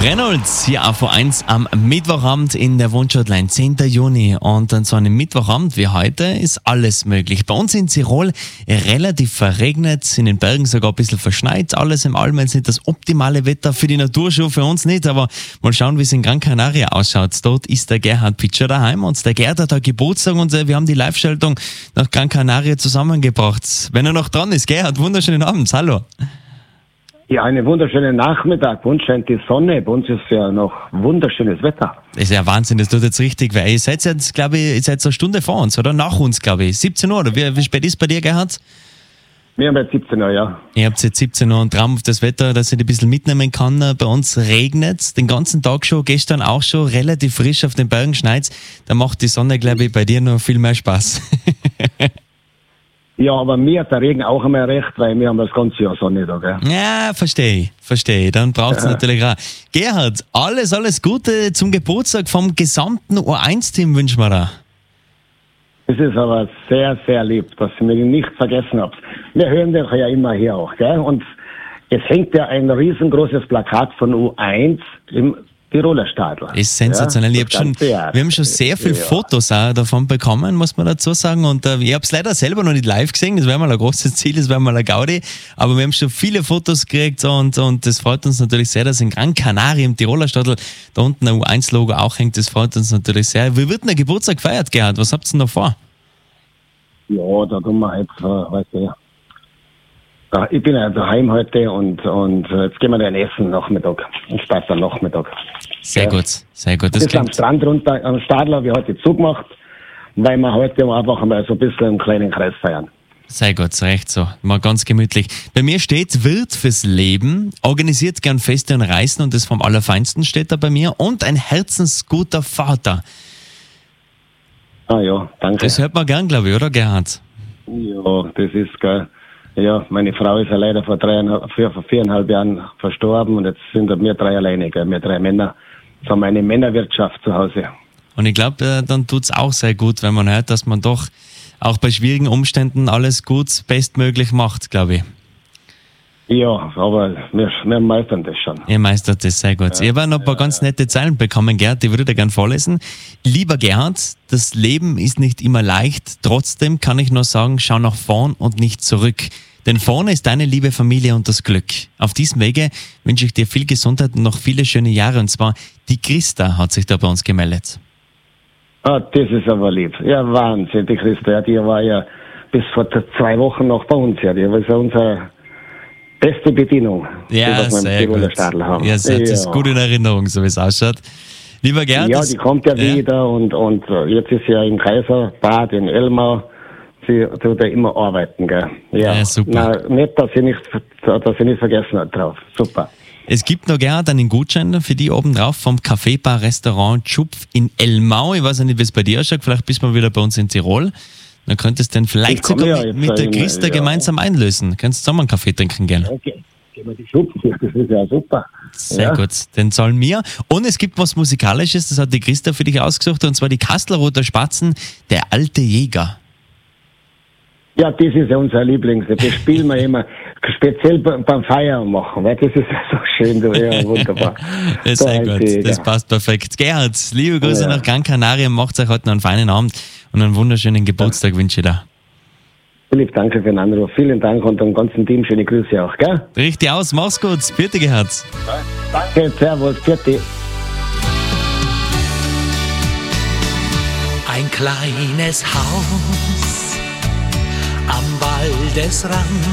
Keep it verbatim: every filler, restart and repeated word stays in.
Reynolds hier auf V eins am Mittwochabend in der Wunschhotline, zehnten Juni. Und an so einem Mittwochabend wie heute ist alles möglich. Bei uns in Tirol relativ verregnet, in den Bergen sogar ein bisschen verschneit. Alles im Allgemeinen nicht das optimale Wetter für die Natur, schon für uns nicht. Aber mal schauen, wie es in Gran Canaria ausschaut. Dort ist der Gerhard Pitscher daheim und der Gerhard hat heute Geburtstag und wir haben die Live-Schaltung nach Gran Canaria zusammengebracht. Wenn er noch dran ist, Gerhard, wunderschönen Abend. Hallo. Ja, einen wunderschönen Nachmittag. Bei uns scheint die Sonne. Bei uns ist ja noch wunderschönes Wetter. Das ist ja Wahnsinn, das tut jetzt richtig weh. Ihr seid jetzt, glaube ich, ihr seid so eine Stunde vor uns, oder? Nach uns, glaube ich. siebzehn Uhr, oder wie, wie spät ist bei dir, Gerhard? Wir haben jetzt siebzehn Uhr, ja. Ihr habt jetzt siebzehn Uhr und Traum auf das Wetter, dass ich ein bisschen mitnehmen kann. Bei uns regnet den ganzen Tag schon, gestern auch schon, relativ frisch auf den Bergen schneit. Da macht die Sonne, glaube ich, bei dir noch viel mehr Spaß. Ja, aber mir hat der Regen auch einmal recht, weil wir haben das ganze Jahr Sonne da, gell? Ja, verstehe ich, verstehe ich. Dann braucht es ja. natürlich auch. Gerhard, alles, alles Gute zum Geburtstag vom gesamten O eins Team wünschen wir da. Es ist aber sehr, sehr lieb, dass ihr mich nicht vergessen habt. Wir hören dich ja immer hier auch, gell? Und es hängt ja ein riesengroßes Plakat von O eins im Tiroler Stadl. Ist sensationell. Ja, ich hab schon, wir haben schon sehr viele ja. Fotos auch davon bekommen, muss man dazu sagen. Und äh, ich habe es leider selber noch nicht live gesehen. Das wäre mal ein großes Ziel, das wäre mal ein Gaudi. Aber wir haben schon viele Fotos gekriegt und, und das freut uns natürlich sehr, dass in Gran Canaria im Tiroler Stadl da unten ein O eins Logo auch hängt. Das freut uns natürlich sehr. Wie wird denn der Geburtstag gefeiert, Gerhard? Was habt ihr denn noch vor? Ja, da tun wir jetzt, äh, weißt du, ich bin ja daheim heute und, und jetzt gehen wir dann essen Nachmittag. Ein später Nachmittag. Sehr ja. gut, sehr gut. Das ist am Strand runter, am Stadl habe ich heute zugemacht, weil wir heute einfach einmal so ein bisschen im kleinen Kreis feiern. Sehr gut, so recht so. Mal ganz gemütlich. Bei mir steht Wirt fürs Leben, organisiert gern Feste und Reisen und das vom Allerfeinsten steht da bei mir und ein herzensguter Vater. Ah ja, danke. Das hört man gern, glaube ich, oder Gerhard? Ja, das ist geil. Ja, meine Frau ist ja leider vor, dreieinhalb, vor viereinhalb Jahren verstorben und jetzt sind wir drei alleine, gell? Wir drei Männer. Jetzt haben wir eine Männerwirtschaft zu Hause. Und ich glaube, dann tut es auch sehr gut, wenn man hört, dass man doch auch bei schwierigen Umständen alles gut, bestmöglich macht, glaube ich. Ja, aber wir, wir meistern das schon. Ihr meistert das sehr gut. Ja, ich habe noch ein paar ja, ganz nette Zeilen bekommen, Gerhard, die würde ich dir gerne vorlesen. Lieber Gerhard, das Leben ist nicht immer leicht, trotzdem kann ich nur sagen, schau nach vorn und nicht zurück. Denn vorne ist deine liebe Familie und das Glück. Auf diesem Wege wünsche ich dir viel Gesundheit und noch viele schöne Jahre. Und zwar die Christa hat sich da bei uns gemeldet. Ah, das ist aber lieb. Ja, Wahnsinn, die Christa, ja, die war ja bis vor zwei Wochen noch bei uns. Ja, die war ja unsere beste Bedienung. Ja, die, sehr gut. Haben. Ja, sie hat es ja. gut in Erinnerung, so wie es ausschaut. Lieber Gerhard. Ja, die kommt ja, ja wieder und, und jetzt ist sie ja im Kaiserbad in Elmau. Sie tut ja immer arbeiten, gell? Ja, ja super. Na, nicht, dass sie nicht, dass sie nicht vergessen hat drauf. Super. Es gibt noch, Gerhard, einen Gutschein für die oben drauf vom Café-Bar-Restaurant Schupf in Elmau. Ich weiß nicht, wie es bei dir ausschaut. Vielleicht bist du mal wieder bei uns in Tirol. Dann könntest du den vielleicht sogar ja mit, mit der Christa ja. gemeinsam einlösen. Kannst du zusammen einen Kaffee trinken gehen. Okay, gehen wir die Schupf. Das ist ja super. Sehr ja. gut, den zahlen wir. Und es gibt was Musikalisches, das hat die Christa für dich ausgesucht, und zwar die Kastelruther Spatzen, der alte Jäger. Ja, das ist ja unser Lieblings. Das spielen wir immer speziell beim Feiern machen, weil das ist ja so schön. Ja, wunderbar. Das, sehr gut. Das passt perfekt. Gerhard, liebe Grüße ja. nach Gran Canaria. Macht euch heute noch einen feinen Abend und einen wunderschönen Geburtstag ja. wünsche ich dir. Philipp, danke für den Anruf. Vielen Dank und dem ganzen Team schöne Grüße auch, gell? Richtig aus. Mach's gut. Vierte Gerhard. Danke, servus. Vierte. Ein kleines Haus am Waldesrand